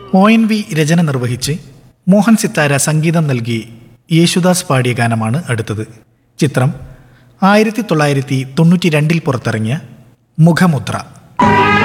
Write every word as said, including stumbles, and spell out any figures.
O N V രചന നിർവഹിച്ച് മോഹൻ സിത്താര സംഗീതം നൽകി യേശുദാസ് പാടിയ ഗാനമാണ് അടുത്തത്. ചിത്രം ആയിരത്തി തൊള്ളായിരത്തി തൊണ്ണൂറ്റി രണ്ടിൽ പുറത്തിറങ്ങിയ മുഖമുദ്ര.